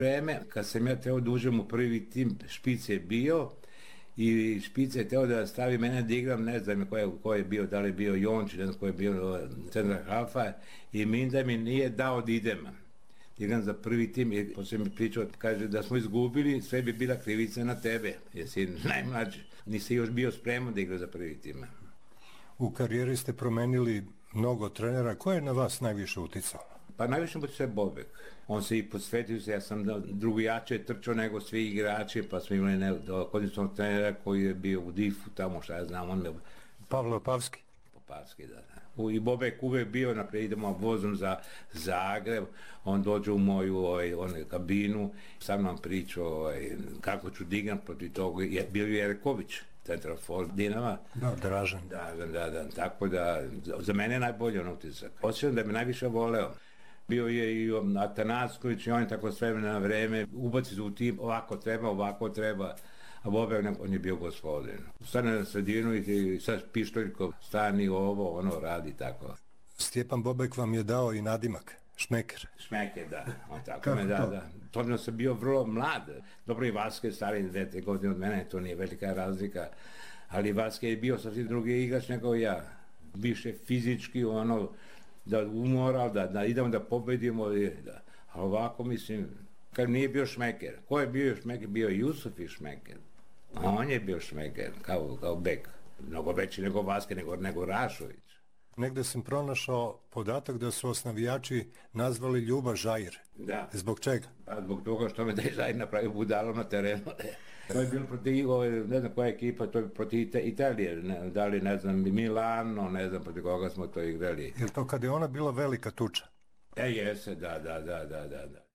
vreme, kad sam ja teo da uđem u prvi tim, Špic je bio i Špic je teo da stavi mene da igram, ne znam ko je bio, da li je bio Jončić, ne znam ko je bio centar halfa, i Minda mi nije dao da idem. Igram za prvi tim i posle mi pričao, kaže da smo izgubili, sve bi bila krivica na tebe, jesi najmlađi, nisi još bio spreman da igra za prvi tim. U karijeri ste promenili mnogo trenera, ko je na vas najviše uticao? Pa najviše mu se Bobek. On se i posvetio se, ja sam drugo jače trčao nego svi igrači, pa smo imali kondicionalnog trenera koji je bio u DIF-u tamo, šta ja znam, on je... Pavle Opavski? Opavski, da. I Bobek uvek bio, naprijed idemo vozom za Zagreb, on dođe u moju kabinu, sam nam pričao kako ću dignat protiv toga, bio je Jerković, centrafor Dinama. Da, Dražan. Da, tako da, za mene je najbolji on utisak. Osjećam da me najviše voleo. Bio je i Atanasković i on je tako s vremena na vreme, ubaci se u tim, ovako treba, a Bobek, on je bio gospodin. Stane na sredinu i sad pištoljko stani ono radi tako. Stjepan Bobek vam je dao i nadimak, Šmeker. Šmeker, da, on tako me da. To sam bio vrlo mlad, dobro i Vaske stari 9 godine od mene, to nije velika razlika, ali Vaske je bio sasvim drugi igrač nego ja, više fizički, da umoral, da idemo da pobedimo, a ovako mislim, kad nije bio Šmeker, ko je bio Šmeker? Bio je Jusuf i Šmeker, a on je bio Šmeker, kao bek, mnogo veći nego Vaske, nego Rašović. Negde sam pronašao podatak da su vas navijači nazvali Ljuba Žair. Da. Zbog čega? Pa zbog toga što me da je Žair napravio budalom na terenu. To je bilo protiv, ne znam koja ekipa, to je protiv Italije, da li ne znam Milano, ne znam protiv koga smo to igrali. Je to kad je ona bila velika tuča? Jese, da.